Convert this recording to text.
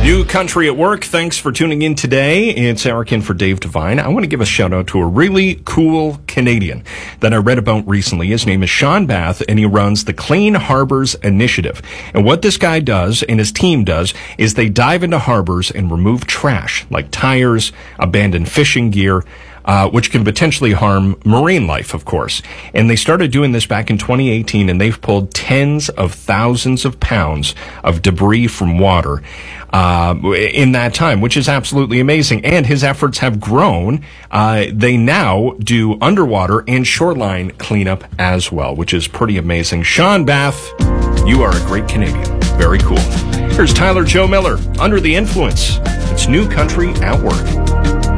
New Country at Work. Thanks for tuning in today. It's Eric in for Dave Devine. I want to give a shout out to a really cool Canadian that I read about recently. His name is Sean Bath, and he runs the Clean Harbors Initiative. And what this guy does, and his team does, is they dive into harbors and remove trash, like tires, abandoned fishing gear, which can potentially harm marine life, of course. And they started doing this back in 2018, and they've pulled tens of thousands of pounds of debris from water in that time, which is absolutely amazing. And his efforts have grown. They now do underwater and shoreline cleanup as well, which is pretty amazing. Sean Bath, you are a great Canadian. Very cool. Here's Tyler Joe Miller, Under the Influence. It's New Country at Work.